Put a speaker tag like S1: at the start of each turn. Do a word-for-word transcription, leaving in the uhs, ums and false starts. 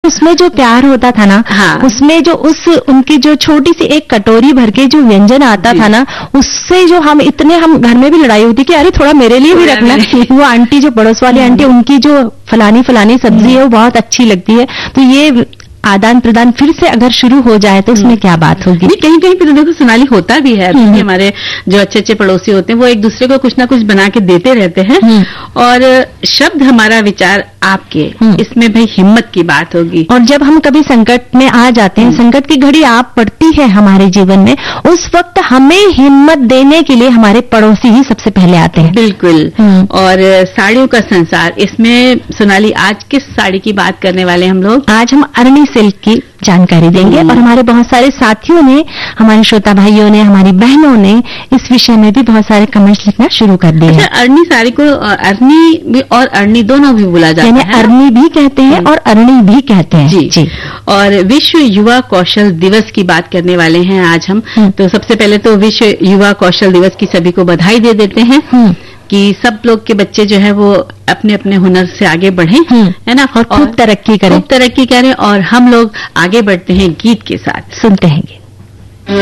S1: उसमें जो प्यार होता था ना,
S2: हाँ।
S1: उसमें जो उस उनकी जो छोटी सी एक कटोरी भर के जो व्यंजन आता था ना, उससे जो हम इतने हम घर में भी लड़ाई होती कि अरे थोड़ा मेरे लिए भी रखना। वो आंटी जो पड़ोस वाली आंटी, उनकी जो फलानी फलानी सब्जी है वो बहुत अच्छी लगती है। तो ये आदान प्रदान फिर से अगर शुरू हो जाए तो उसमें क्या बात होगी।
S2: नहीं, कहीं कहीं पे तो देखो सोनाली होता भी है, हमारे जो अच्छे अच्छे पड़ोसी होते हैं वो एक दूसरे को कुछ ना कुछ बना के देते रहते हैं। और शब्द हमारा विचार आपके, इसमें भाई हिम्मत की बात होगी।
S1: और जब हम कभी संकट में आ जाते हैं, संकट की घड़ी आप पड़ती है हमारे जीवन में, उस वक्त हमें हिम्मत देने के लिए हमारे पड़ोसी ही सबसे पहले आते हैं।
S2: बिल्कुल। और साड़ियों का संसार, इसमें सोनाली आज किस साड़ी की बात करने वाले हम लोग?
S1: आज हम अरनी सिल्क की जानकारी देंगे और हमारे बहुत सारे साथियों ने, हमारे श्रोता भाइयों ने, हमारी बहनों ने इस विषय में भी बहुत सारे कमेंट्स लिखना शुरू कर दिए।
S2: अच्छा, अरनी साड़ी को अरनी भी और अरनी दोनों भी बोला जाता है।
S1: अरनी भी कहते हैं और अरणी भी कहते हैं।
S2: जी जी। और विश्व युवा कौशल दिवस की बात करने वाले हैं आज हम। तो सबसे पहले तो विश्व युवा कौशल दिवस की सभी को बधाई दे देते हैं कि सब लोग के बच्चे जो है वो अपने अपने हुनर से आगे बढ़ें, है ना,
S1: और खूब तरक्की करें,
S2: खूब तरक्की करें। और हम लोग आगे बढ़ते हैं गीत के साथ,
S1: सुनते हैं।